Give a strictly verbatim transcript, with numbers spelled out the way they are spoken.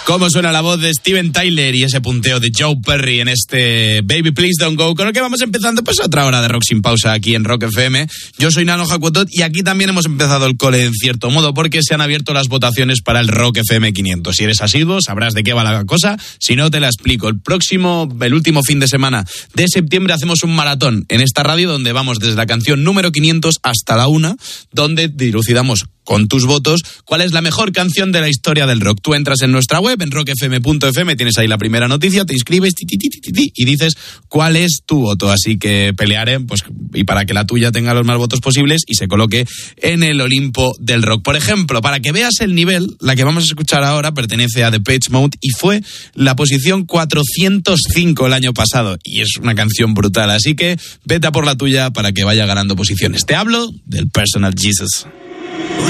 Cómo suena la voz de Steven Tyler y ese punteo de Joe Perry en este Baby Please Don't Go, con el que vamos empezando pues otra hora de rock sin pausa aquí en Rock F M. Yo soy Nano Jacuetot y aquí también hemos empezado el cole en cierto modo porque se han abierto las votaciones para el Rock F M quinientos. Si eres asiduo sabrás de qué va la cosa, si no te la explico. El próximo, el último fin de semana de septiembre hacemos un maratón en esta radio donde vamos desde la canción número quinientos hasta la una, donde dilucidamos con tus votos cuál es la mejor canción de la historia del rock. Tú entras en nuestra web, en rock f m punto f m, tienes ahí la primera noticia, te inscribes ti, ti, ti, ti, ti, y dices cuál es tu voto. Así que pelearé pues, y para que la tuya tenga los más votos posibles y se coloque en el Olimpo del rock. Por ejemplo, para que veas el nivel, la que vamos a escuchar ahora pertenece a Depeche Mode y fue la posición cuatrocientos cinco el año pasado. Y es una canción brutal, así que vete a por la tuya para que vaya ganando posiciones. Te hablo del Personal Jesus.